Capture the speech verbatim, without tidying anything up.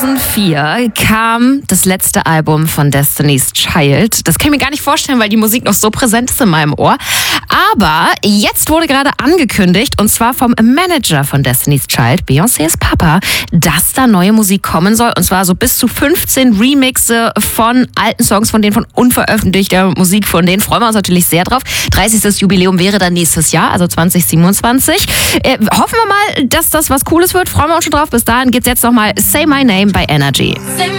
zweitausendvier kam das letzte Album von Destiny's Child. Das kann ich mir gar nicht vorstellen, weil die Musik noch so präsent ist in meinem Ohr. Aber jetzt wurde gerade angekündigt, und zwar vom Manager von Destiny's Child, Beyoncés Papa, dass da neue Musik kommen soll. Und zwar so bis zu fünfzehn Remixe von alten Songs, von denen von unveröffentlichter Musik, von denen freuen wir uns natürlich sehr drauf. dreißigstes Jubiläum wäre dann nächstes Jahr, also zwanzig siebenundzwanzig. Äh, hoffen wir mal, dass das was Cooles wird. Freuen wir uns schon drauf. Bis dahin gibt's jetzt nochmal Say My Name bei Energy.